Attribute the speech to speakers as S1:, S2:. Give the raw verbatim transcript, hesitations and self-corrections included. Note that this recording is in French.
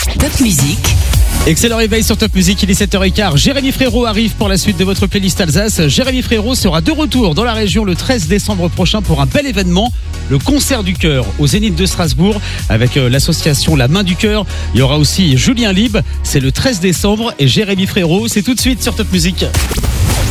S1: Top Musique.
S2: Excellent réveil sur Top Music, il est sept heures quinze. Jérémy Frérot arrive pour la suite de votre playlist Alsace. Jérémy Frérot sera de retour dans la région le treize décembre prochain pour un bel événement, le concert du cœur au Zénith de Strasbourg avec l'association La Main du Cœur. Il y aura aussi Julien Lieb, c'est le treize décembre et Jérémy Frérot, c'est tout de suite sur Top Music.